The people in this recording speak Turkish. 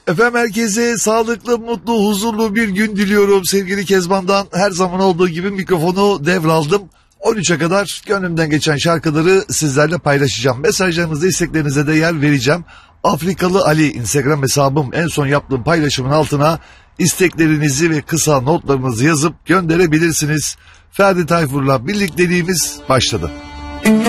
Efendim herkese sağlıklı, mutlu, huzurlu bir gün diliyorum. Sevgili Kezban'dan her zaman olduğu gibi mikrofonu devraldım. 13'e kadar gönlümden geçen şarkıları sizlerle paylaşacağım. Mesajlarınızda, isteklerinize de yer vereceğim. Afrikalı Ali Instagram hesabım, en son yaptığım paylaşımın altına isteklerinizi ve kısa notlarınızı yazıp gönderebilirsiniz. Ferdi Tayfur'la birlikteliğimiz başladı.